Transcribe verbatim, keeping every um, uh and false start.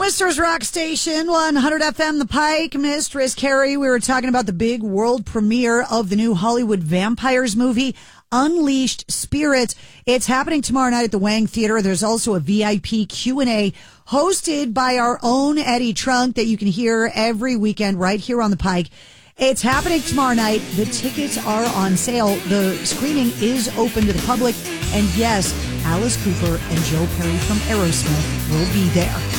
Worcester's Rock Station, one hundred F M, The Pike. Mistress Carrie, we were talking about the big world premiere of the new Hollywood Vampires movie, Unleashed Spirits. It's happening tomorrow night at the Wang Theater. There's also a V I P Q and A hosted by our own Eddie Trunk that you can hear every weekend right here on The Pike. It's happening tomorrow night. The tickets are on sale. The screening is open to the public. And yes, Alice Cooper and Joe Perry from Aerosmith will be there.